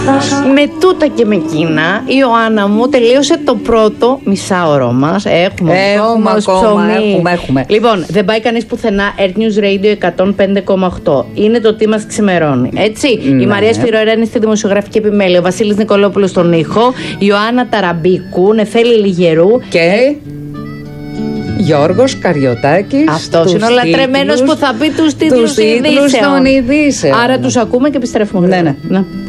Με τούτα και με εκείνα, η Ιωάννα μου τελείωσε το πρώτο μισάωρο μας. Έχουμε Έχουμε. Λοιπόν, δεν πάει κανείς πουθενά. Earth News Radio 105,8. Είναι το τι μας ξημερώνει. Έτσι. Η Μαρία Σπυρορένη στη δημοσιογραφική επιμέλεια. Ο Βασίλης Νικολόπουλος στον ήχο. Η Ιωάννα Ταραμπίκου. Νεφέλη Λιγερού. Και Γιώργος Καριωτάκης. Αυτός είναι ο λατρεμένος που θα πει τους τίτλους των ειδήσεων. Άρα τους ακούμε και επιστρέφουμε. Ναι.